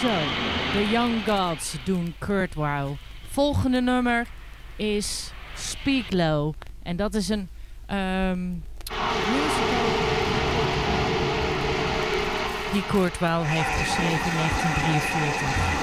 Zo, The Young Gods doen Kurt Weill. Volgende nummer is Speak Low. En dat is een musical die Kurt Weill heeft geschreven in 1943.